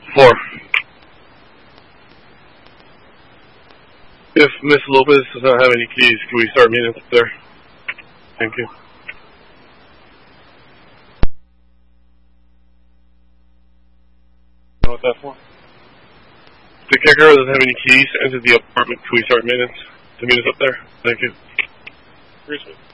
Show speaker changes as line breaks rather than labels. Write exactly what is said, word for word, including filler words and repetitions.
Four. If Miss Lopez does not have any keys, can we start maintenance up there? Thank you. Know what that's for? The caregiver doesn't have any keys to enter the apartment. Can we start maintenance to meet us up there? Thank you. Appreciate it.